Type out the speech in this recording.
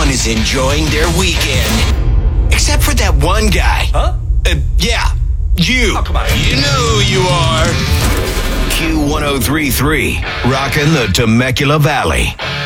everyone is enjoying their weekend. Except for that one guy. Huh? Yeah, you. Oh, come on. You know who you are. Q1033, rocking the Temecula Valley.